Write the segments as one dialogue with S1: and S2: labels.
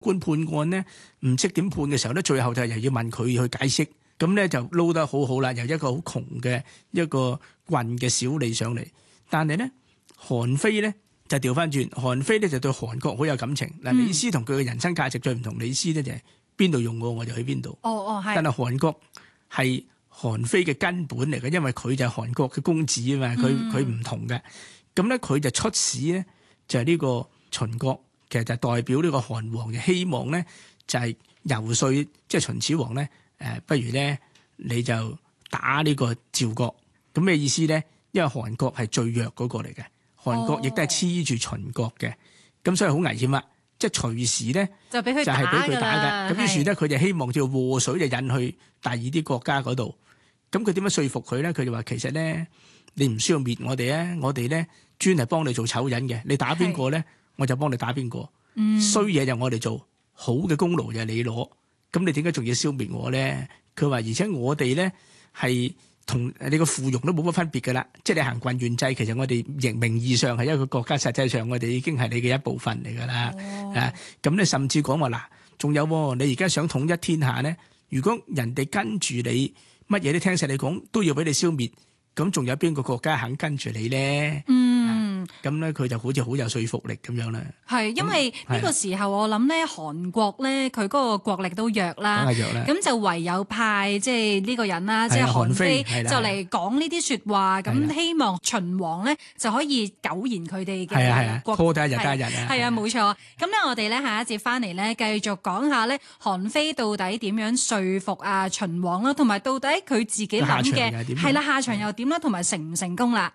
S1: 官判案咧唔識點判嘅時候咧，最後就又要問佢去解釋，咁咧就撈得好好啦，由一個好窮嘅一個郡嘅小吏上嚟。但係咧，韓非咧就調翻轉，韓非咧就對韓國好有感情。嗱，李斯同佢嘅人生價值最唔同，李斯咧就係邊度用我就去邊度。係。但係韓國係韓非嘅根本嚟嘅，因為佢就係韓國嘅公子啊嘛，佢唔同嘅。咁咧佢就出使咧，就係呢個秦國，其實就代表呢個韓王嘅希望咧，就係游說即係秦始皇咧，不如咧你就打呢個趙國。咁咩意思咧？因為韓國係最弱嗰個嚟嘅，韓國亦都係黐住秦國嘅，咁所以好危險啊！即係隨時咧
S2: 就俾佢打㗎。
S1: 咁於是咧佢就希望叫禍水就引去第二啲國家嗰度。咁佢點樣說服佢咧？佢就話其實咧你唔需要滅我哋啊，我哋咧專係幫你做醜人嘅。你打邊個咧，我就幫你打邊個。衰嘢就我哋做，好嘅功勞就你攞。咁你點解仲要消滅我咧？佢話而且我哋咧係同你個附庸都冇乜分別㗎啦，即係你行郡縣制，其實我哋名義上係一個國家，實際上我哋已經係你嘅一部分嚟㗎啦。咁你甚至講話嗱，仲有你而家想統一天下咧，如果人哋跟住你乜嘢都聽晒你講，都要俾你消滅，咁仲有邊個國家肯跟住你咧？咁咧佢就好似好有說服力咁樣啦。
S2: 係因為呢個時候我諗咧，韓國咧佢嗰個國力都弱啦，咁就唯有派即係呢個人啦，即係韓非就嚟講呢啲説話，咁希望秦王咧就可以苟延佢哋嘅國。
S1: 拖得一日得一日啊！
S2: 係啊，冇錯。咁咧我哋咧下一節翻嚟咧，繼續講下咧韓非到底點樣說服啊秦王啦，同埋到底佢自己諗嘅係啦下場又點啦，同埋成唔成功啦？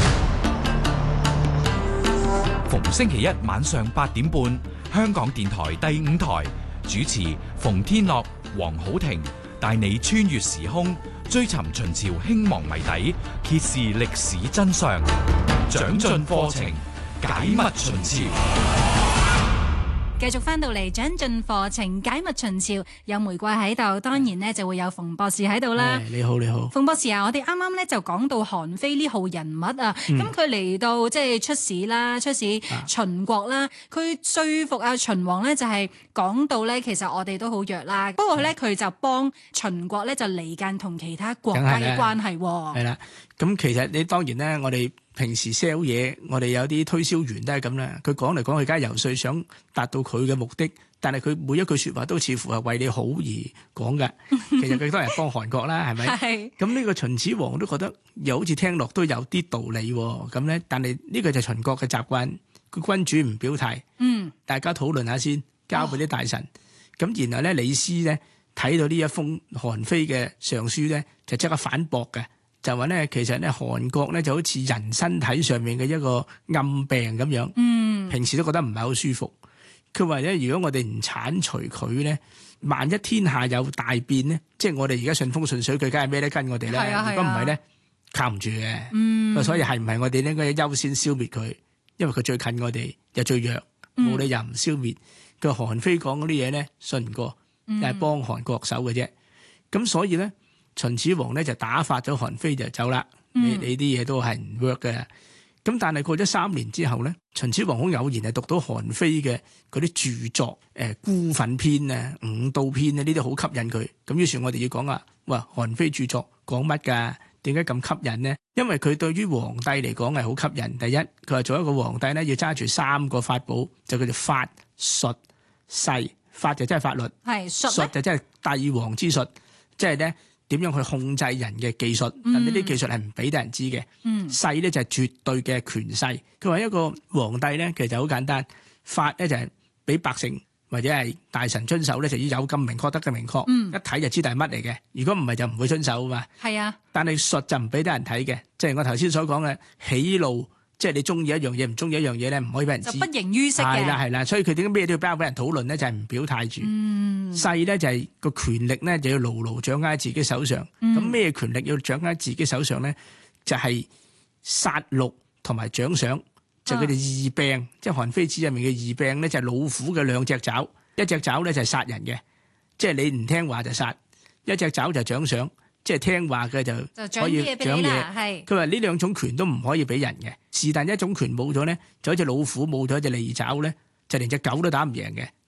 S3: 逢星期一晚上8點半，香港電台第5台主持馮天樂、黃好庭帶你穿越時空，追尋秦朝興亡謎底，揭示歷史真相，長進課程，解密秦朝。
S2: 繼續翻到嚟長進課程解密秦朝，有玫瑰喺度，當然咧就會有馮博士喺度啦。
S1: 你好，你好，
S2: 馮博士啊，我哋啱啱咧就講到韓非呢號人物啊，咁佢嚟到即係出使秦國啦，佢說服阿秦王咧就係講到咧，其實我哋都好弱啦，不過咧佢就幫秦國咧就離間同其他國家嘅關係。
S1: 係啦，咁其實你當然咧，我哋平時 sell 嘢，我哋有啲推銷員都係咁啦。佢講嚟講去，梗係游說想達到佢嘅目的，但係佢每一句説話都似乎係為你好而講嘅。其實佢都係幫韓國啦，係咪？係。咁呢個秦始皇都覺得又好似聽落都有啲道理喎。咁咧，但係呢個就係秦國嘅習慣，個君主唔表態，大家討論下先，交俾啲大臣。咁然後咧，李斯咧睇到呢一封韓非嘅上書咧，就即刻反駁嘅。就話咧，其實咧韓國咧就好似人身體上面嘅一個暗病咁樣，平時都覺得唔係好舒服。佢話咧，如果我哋唔剷除佢咧，萬一天下有大變咧，即係我哋而家順風順水，佢梗係咩都跟我哋啦。如果唔係咧，靠唔住嘅。所以係唔係我哋應該優先消滅佢？因為佢最近我哋又最弱，冇理由唔消滅。佢韓非講嗰啲嘢咧，信唔過，係幫韓國手嘅啫。咁所以咧。秦始皇咧就打發咗韓非就走啦，你啲嘢都係唔 work 嘅。咁但係過咗3年之後咧，秦始皇好偶然係讀到韓非嘅嗰啲著作，孤憤篇啊、五道篇啊，呢啲好吸引佢。咁於是我哋要講啊，哇，韓非著作講乜㗎？點解咁吸引呢？因為佢對於皇帝嚟講係好吸引。第一，佢話做一個皇帝咧要揸住3個法寶，就叫做法、術、勢。法就真係法律，術就真係帝王之術，即係咧。點樣去控制人嘅技術？但呢啲技術係唔俾得人知嘅。勢咧就係絕對嘅權勢。佢話一個皇帝咧，其實就好簡單。法咧就係俾百姓或者係大臣遵守咧，就要有咁明確得嘅明確。一睇就知道係乜嚟嘅。如果唔係就唔會遵守啊嘛。係啊。但係術就唔俾得人睇嘅，即係我頭先所講嘅喜怒。即係你中意一樣嘢，唔中意一樣嘢咧，唔可以俾人知。就不形於色嘅。係啦，所以佢點解咩都要包俾人討論咧？就係唔表態住。勢咧就係個權力咧就要牢牢掌握喺自己手上。咁咩權力要掌握喺自己手上咧？就係殺戮同埋獎賞，就佢哋二病，即係韓非子入面嘅二病咧，就係老虎嘅2隻爪，一隻爪咧就係殺人嘅，即係你唔聽話就殺；一隻爪就獎賞。即係聽話嘅就可以獎嘢。佢話呢2種權都唔可以俾人嘅，是但一種權冇咗咧，就好似老虎冇咗隻利爪咧，就連隻狗都打唔贏嘅。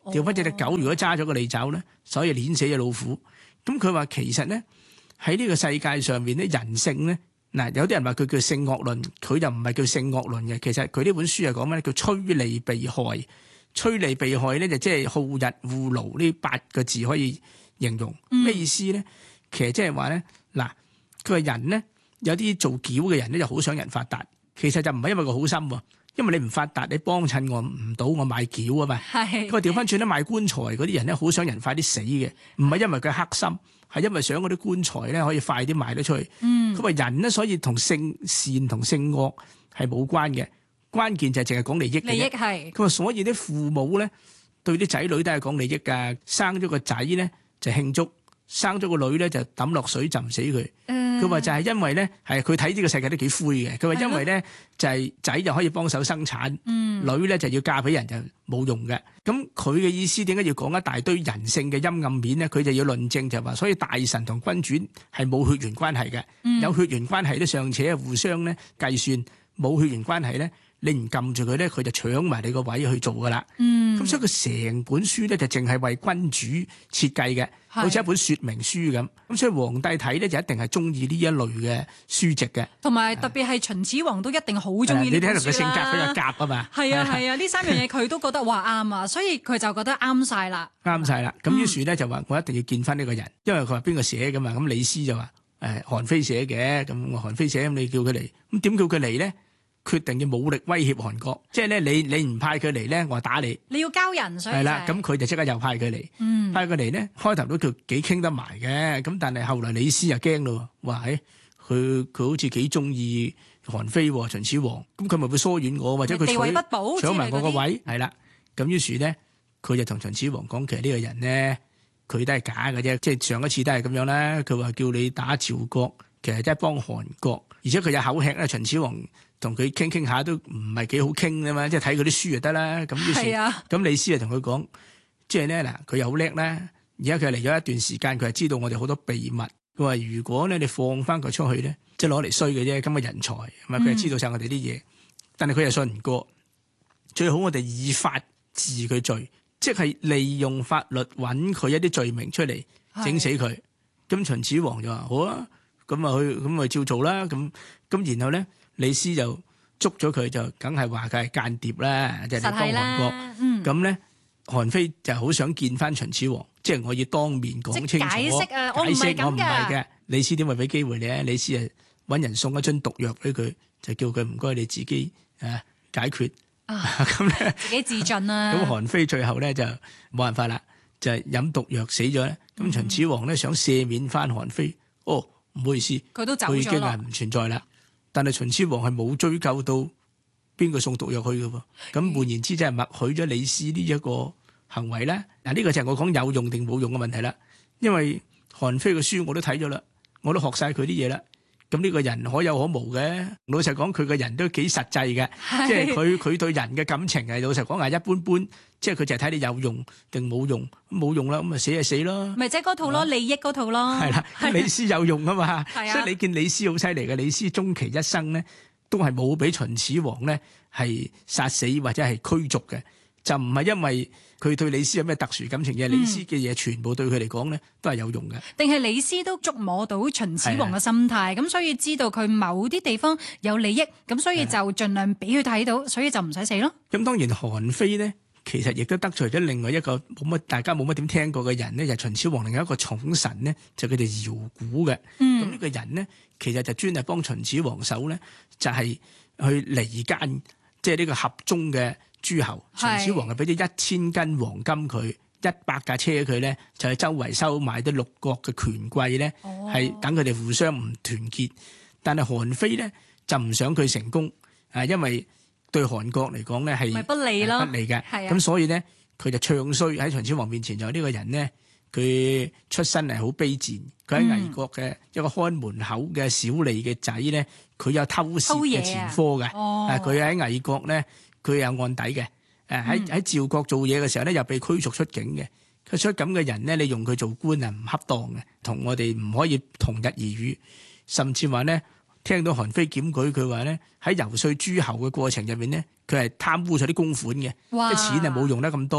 S1: 調翻隻狗如果揸咗個利爪咧，所以碾死隻老虎。咁佢話其實咧喺呢個世界上面咧，人性咧嗱，有啲人話佢叫性惡論，佢就唔係叫性惡論嘅。其實佢呢本書係講咩？叫趨利避害。趨利避害咧就即係好逸惡勞呢8個字可以形容。咩意思咧？其實即係話咧嗱，佢話人咧有啲做轎嘅人咧就好想人發達，其實就唔係因為佢好心喎，因為你唔發達，你幫襯我唔到，我賣轎啊嘛。佢話調翻轉咧，賣棺材嗰啲人咧好想人快啲死嘅，唔係因為佢黑心，係因為想嗰啲棺材咧可以快啲賣得出去。佢話人咧所以同性善同性惡係冇關嘅。關鍵就係淨係講利益嘅啫。利益係。佢話所以啲父母咧對啲仔女都係講利益㗎。生咗個仔咧就慶祝，生咗個女咧就抌落水浸死佢。佢話就係因為咧係佢睇呢個世界都幾灰嘅。佢話因為咧就係仔就可以幫手生產，女咧就要嫁俾人就冇用嘅。咁佢嘅意思點解要講一大堆人性嘅陰暗面咧？佢就要論證就話，所以大臣同君主係冇血緣關係嘅。有血緣關係咧尚且互相咧計算，冇血緣關係咧。你唔撳住佢咧，佢就搶埋你個位去做噶啦。咁所以佢成本書咧就淨係為君主設計嘅，好似一本說明書咁。咁所以皇帝睇咧就一定係中意呢一類嘅書籍嘅。同埋特別係秦始皇都一定好中意呢本書啦。你睇到佢性格比較夾啊嘛。係啊係啊，呢3樣嘢佢都覺得話啱啊，所以佢就覺得啱晒啦。啱晒啦。咁於是咧就話我一定要見翻呢個人，因為佢話邊個寫噶嘛。咁李斯就話韓非寫嘅，咁韓非寫，咁你叫佢嚟，咁點叫佢嚟咧？決定要武力威脅韓國，即係咧你唔派佢嚟咧，我打你。你要交人，所以係啦，咁佢就即刻又派佢嚟。派佢嚟咧，開頭都叫幾傾得埋嘅，咁但係後來李斯又驚咯，話佢好似幾中意韓非秦始皇，咁佢咪會疏遠我，或者佢地位不保，搶埋我個位，係啦。咁於是咧，佢就同秦始皇講，其實呢個人咧，佢都係假嘅啫，即係上一次都係咁樣啦。佢話叫你打趙國，其實真係幫韓國，而且佢有口吃咧，秦始皇。同佢傾下都唔係幾好傾啊嘛，即係睇佢啲書就得啦。咁於是咁李斯就同佢講，即係咧嗱，佢又好叻啦。而家佢嚟咗一段時間，佢係知道我哋好多秘密。佢話如果咧你放翻佢出去咧，即係攞嚟衰嘅啫。咁嘅人才，係咪？佢係知道晒我哋啲嘢，但係佢又信唔過。最好我哋以法治佢罪，即係利用法律揾佢一啲罪名出嚟整死佢。咁秦始皇就話好啊，咁咪照做啦。咁然後咧。李斯就捉咗佢，就梗係話佢係間諜啦，即係幫韓國。咁咧，韓非就好想見翻秦始皇，即係我要當面講清楚。解釋啊，我唔係咁嘅。李斯點會俾機會你啊？李斯啊，揾人送一樽毒藥俾佢，就叫佢唔該你自己解決。咁咧自己自盡啦。咁韓非最後咧就冇辦法啦，就係飲毒藥死咗咧。咁秦始皇咧想赦免翻韓非，唔好意思，佢都走咗，佢已經係唔存在啦。但係秦始皇係冇追究到邊個送毒藥去嘅喎，咁換言之，即係默許咗李斯呢一個行為咧。嗱，呢個就係我講有用定冇用嘅問題啦。因為韓非嘅書我都睇咗啦，我都學晒佢啲嘢啦。咁呢個人可有可無嘅，老實講佢個人都幾實際嘅，即係佢對人嘅感情係老實講係一般般，即係佢就係睇你有用定冇用，冇用啦，咁咪死就死咯。咪即係嗰套咯，利益嗰套咯。係啦，李斯有用啊嘛，所以你見李斯好犀利嘅，李斯終其一生咧都係冇俾秦始皇咧係殺死或者係驅逐嘅，就唔係因為佢對李斯有咩特殊感情嘅，李斯嘅嘢全部對佢嚟講咧都係有用嘅。定係李斯都觸摸到秦始皇嘅心態，咁所以知道佢某啲地方有利益，咁所以就盡量俾佢睇到，所以就唔使死咯。咁當然韓非咧，其實亦都得罪咗另外一個大家冇乜點聽過嘅人咧，就係秦始皇另一個寵臣咧，就佢哋姚賈嘅。咁呢個人咧，其實就專係幫秦始皇手咧，就係去離間，即係呢個合縱嘅諸侯。秦始皇係俾咗1000斤黃金佢，100架車佢咧，就係周圍收買啲六國嘅權貴咧，係等佢哋互相唔團結。但係韓非咧就唔想佢成功，因為對韓國嚟講咧係不利咯，不利嘅。咁所以咧佢就唱衰喺秦始皇面前，就呢個人咧，佢出身係好卑賤，佢喺魏國嘅一個看門口嘅小吏嘅仔咧，佢有偷竊嘅前科嘅。佢喺魏國咧，佢有案底嘅。喺趙國做嘢嘅時候咧，又被驅逐出境嘅。佢出咁嘅人咧，你用佢做官啊唔恰當嘅，同我哋唔可以同日而語。甚至話咧，聽到韓非檢舉，佢話咧喺遊說諸侯嘅過程入面咧，佢係貪污咗啲公款嘅，啲錢係冇用得咁多。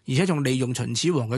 S1: 而且仲利用秦始皇嘅